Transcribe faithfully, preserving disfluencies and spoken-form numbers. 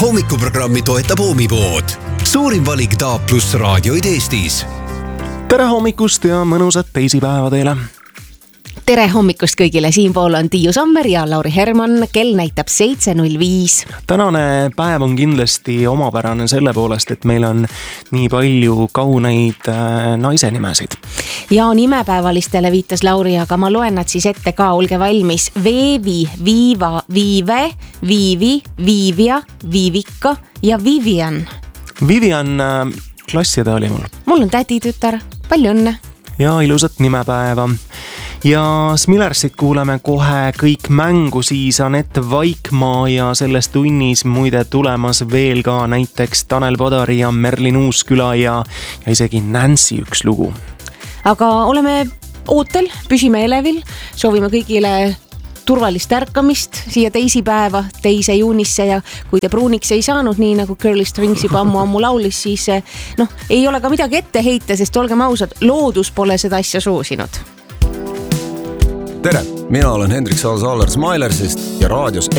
hommikuprogrammi toetab Oomipood. Suurim valik D A plus raadioid Eestis. Tere hommikust ja mõnusat teisipäeva teile. Tere hommikust kõigile, siinpool on Tiiu Sammer ja Lauri Herman, kell näitab seitse null viis. Tänane päev on kindlasti omapärane selle poolest, et meil on nii palju kauneid äh, naise nimesid. Ja nimepäevalistele viitas Lauri, aga ma loen nad siis ette ka, olge valmis. Veevi, Viiva, Viive, Viivi, Viivia, Viivika ja Vivian. Vivian äh, klasside oli mul. Mul on täditütar, palju õnne. Ja ilusat nimepäeva. Ja Smilersit kuuleme kohe kõik mängu, siis Anett Vaikmaa ja selles tunnis muide tulemas veel ka näiteks Tanel Padari ja Merlin Uusküla ja, ja isegi Nancy üks lugu. Aga oleme ootel, püsime elevil, soovime kõigile turvalist ärkamist siia teisipäeva, teise juunisse ja kui te pruuniks ei saanud, nii nagu Curly Strings juba ammu ammu laulis, siis noh, ei ole ka midagi ette heita, sest olgem ausad, loodus pole seda asja soosinud. Tere, mina olen Hendrik Saal-Saaler Smilersist ja raadios